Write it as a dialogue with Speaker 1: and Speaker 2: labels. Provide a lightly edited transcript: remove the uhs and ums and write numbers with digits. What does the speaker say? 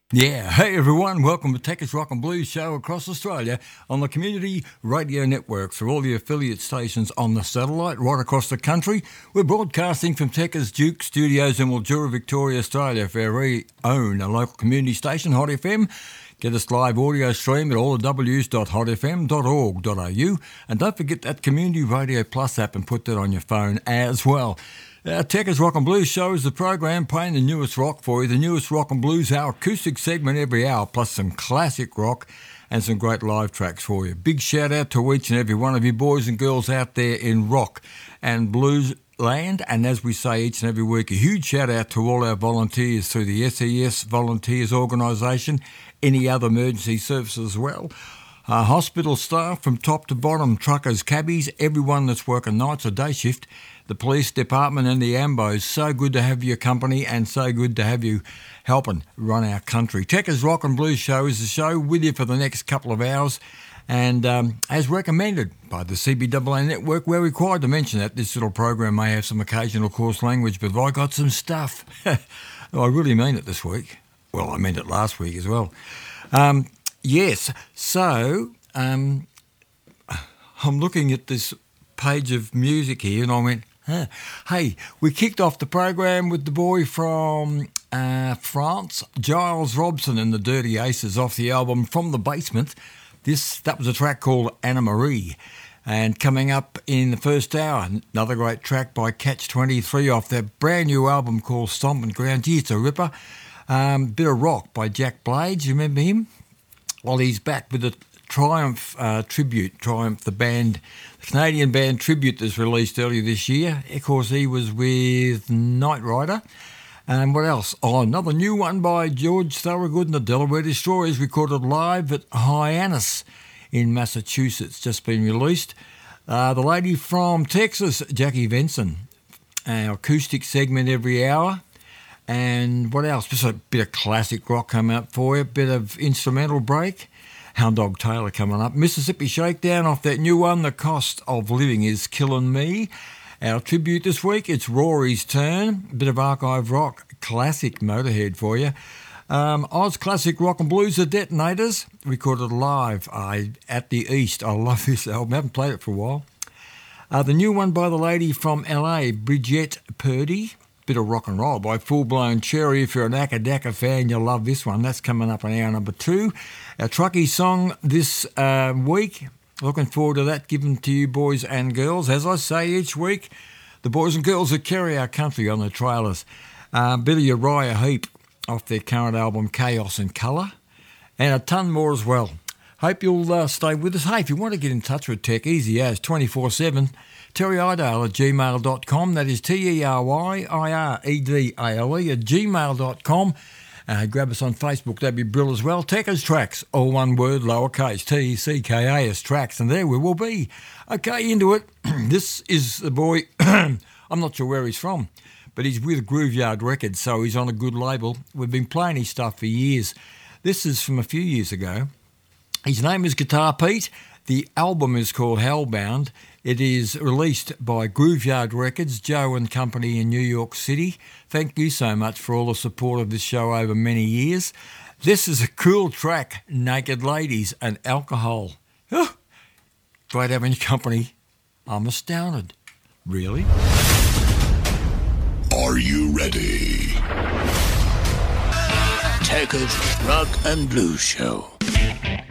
Speaker 1: Yeah, hey everyone, welcome to Techers Rock and Blues show across Australia on the Community Radio Network for all the affiliate stations on the satellite right across the country. We're broadcasting from Techers Duke Studios in Mildura, Victoria, Australia for our very own local community station, Hot FM. Get us live audio stream at allthews.hotfm.org.au and don't forget that Community Radio Plus app and put that on your phone as well. Our Techers Rock and Blues show is the program playing the newest rock for you, the newest rock and blues, our acoustic segment every hour, plus some classic rock and some great live tracks for you. Big shout out to each and every one of you boys and girls out there in rock and blues land, and as we say each and every week, a huge shout out to all our volunteers through the SES Volunteers Organisation, any other emergency services as well. Hospital staff from top to bottom, truckers, cabbies, everyone that's working nights or day shift, the police department and the AMBOs. So good to have your company and so good to have you helping run our country. Techers Rock and Blues show is the show with you for the next couple of hours, and as recommended by the CBAA network, we're required to mention that this little program may have some occasional coarse language, but I got some stuff. I really mean it this week. Well, I meant it last week as well. Yes, so I'm looking at this page of music here and I went, hey, we kicked off the program with the boy from France, Giles Robson and the Dirty Aces off the album From the Basement. That was a track called Anna Marie. And coming up in the first hour, another great track by Catch-23 off their brand new album called Stompin' Ground. Gee, it's a ripper. Bit of rock by Jack Blades, you remember him? Well, he's back with a Triumph tribute. Triumph, the band, the Canadian band tribute that's released earlier this year. Of course, he was with Knight Rider. And what else? Oh, another new one by George Thorogood and the Delaware Destroyers, recorded live at Hyannis in Massachusetts, just been released. The lady from Texas, Jackie Venson, our acoustic segment every hour. And what else? Just a bit of classic rock coming up for you, a bit of instrumental break. Hound Dog Taylor coming up. Mississippi Shakedown off that new one, The Cost of Living is Killing Me. Our tribute this week, it's Rory's turn. A bit of archive rock, classic Motorhead for you. Oz Classic Rock and Blues, The Detonators, recorded live at the East. I love this album, I haven't played it for a while. The new one by the lady from LA, Bridget Purdy. Bit of rock and roll by Full Blown Cherry. If you're an Acca Dacca fan, you'll love this one. That's coming up in hour number 2. Our Truckee song this week. Looking forward to that, given to you boys and girls. As I say each week, the boys and girls that carry our country on the trailers. Bit of Uriah Heep off their current album Chaos and Colour. And a ton more as well. Hope you'll stay with us. Hey, if you want to get in touch with Tech, easy as 24/7. TerryIdale@gmail.com. That is TerryIredale @gmail.com. Grab us on Facebook, that'd be brilliant as well. Techers Tracks, all one word, lowercase, TECKAS Tracks, and there we will be. Okay, into it. This is the boy, I'm not sure where he's from, but he's with Grooveyard Records, so he's on a good label. We've been playing his stuff for years. This is from a few years ago. His name is Guitar Pete. The album is called Hellbound. It is released by Grooveyard Records, Joe and Company in New York City. Thank you so much for all the support of this show over many years. This is a cool track, Naked Ladies and Alcohol. Oh, great having your company. I'm astounded. Really?
Speaker 2: Are you ready? Techers Rock and Blues Show.